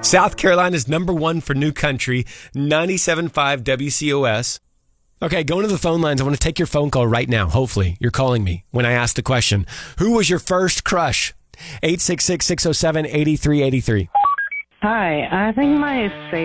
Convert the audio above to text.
South Carolina's number one for new country, 97.5 WCOS. Okay, going to the phone lines. I want to take your phone call right now. Hopefully, you're calling me when I ask the question. Who was your first crush? 866-607-8383. Hi, I think my favorite